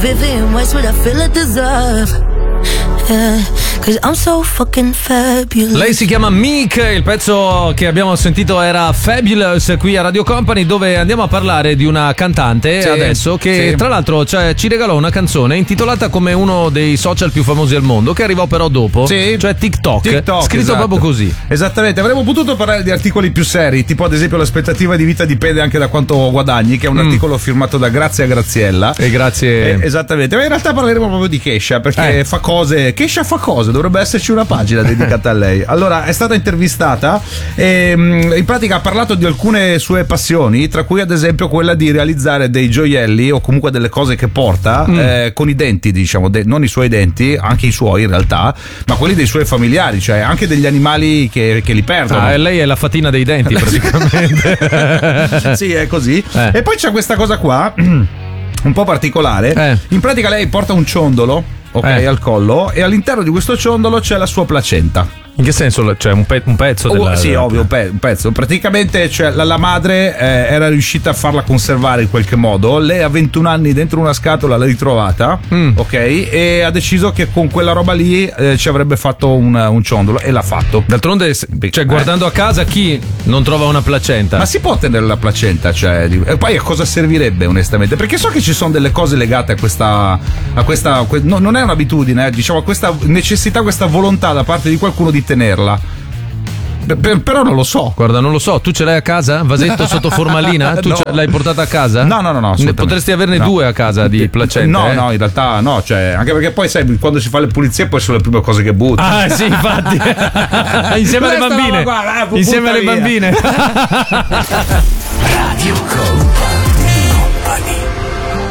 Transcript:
Vivian Westwood, I feel I deserve. Yeah, 'cause I'm so fucking fabulous. Lei si chiama Meek, il pezzo che abbiamo sentito era Fabulous qui a Radio Company, dove andiamo a parlare di una cantante adesso che tra l'altro ci regalò una canzone intitolata come uno dei social più famosi al mondo, che arrivò però dopo, cioè TikTok scritto esatto. proprio così. Esattamente, avremmo potuto parlare di articoli più seri, tipo ad esempio l'aspettativa di vita dipende anche da quanto guadagni, che è un articolo firmato da Grazia Graziella. E grazie. Esattamente, ma in realtà parleremo proprio di Kesha, perché fa cose. Kesha fa cose, dovrebbe esserci una pagina dedicata a lei. Allora, è stata intervistata e in pratica ha parlato di alcune sue passioni, tra cui ad esempio quella di realizzare dei gioielli o comunque delle cose che porta con i denti, diciamo, non i suoi denti, anche i suoi in realtà, ma quelli dei suoi familiari, cioè anche degli animali che li perdono. Lei è la fatina dei denti praticamente. Sì, è così. E poi c'è questa cosa qua un po' particolare. In pratica lei porta un ciondolo al collo, e all'interno di questo ciondolo c'è la sua placenta. In che senso? Cioè un pezzo della... Sì, ovvio, un pezzo. Praticamente la madre era riuscita a farla conservare in qualche modo. Lei a 21 anni dentro una scatola l'ha ritrovata, ok? E ha deciso che con quella roba lì ci avrebbe fatto un ciondolo, e l'ha fatto. D'altronde, cioè, guardando a casa, chi non trova una placenta? Ma si può tenere la placenta, cioè, e poi a cosa servirebbe onestamente? Perché so che ci sono delle cose legate a questa non è un'abitudine, diciamo, a questa necessità, questa volontà da parte di qualcuno di tenerla. Però non lo so. Guarda, non lo so. Tu ce l'hai a casa? Vasetto sotto formalina? Tu l'hai portata a casa? No. Potresti averne due a casa di placente? No, in realtà no. Cioè, anche perché poi sai, quando si fa le pulizie poi sono le prime cose che butti. Ah, sì, infatti. Insieme alle bambine. Insieme alle bambine. Radio Company.